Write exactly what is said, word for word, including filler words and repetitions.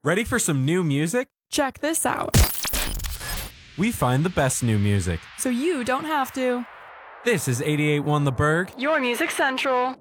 Ready for some new music? Check this out. We find the best new music. So you don't have to. This is eighty-eight point one The Berg. Your Music Central.